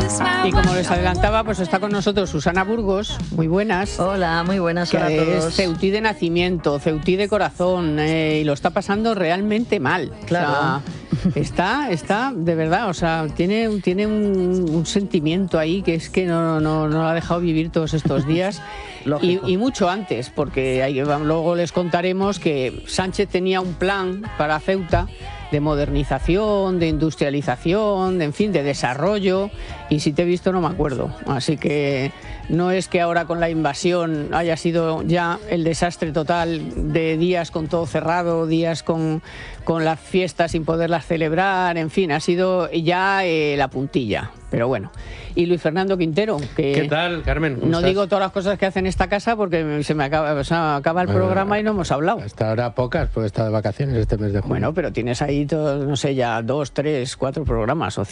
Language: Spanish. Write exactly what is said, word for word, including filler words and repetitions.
Y como les adelantaba, pues está con nosotros Susana Burgos. Muy buenas. Hola, muy buenas. Que Hola a todos. es ceutí de nacimiento, ceutí de corazón, eh, y lo está pasando realmente mal. Claro. O sea, está, está, de verdad, o sea, tiene, tiene un, un sentimiento ahí que es que no, no, no lo ha dejado vivir todos estos días. y, y mucho antes, porque ahí, luego les contaremos que Sánchez tenía un plan para Ceuta de modernización, de industrialización, de, en fin, de desarrollo, y si te he visto no me acuerdo. Así que no es que ahora con la invasión haya sido ya el desastre total de días con todo cerrado, días con, con las fiestas sin poderlas celebrar, en fin, ha sido ya eh, la puntilla. Pero bueno. Y Luis Fernando Quintero, que ¿qué tal, Carmen? No estás? digo todas las cosas que hace en esta casa porque se me acaba, o sea, acaba el programa eh, y no hemos hablado. Hasta ahora pocas, porque he estado de vacaciones este mes de junio. Bueno, pero tienes ahí, todo, no sé, ya dos, tres, cuatro programas o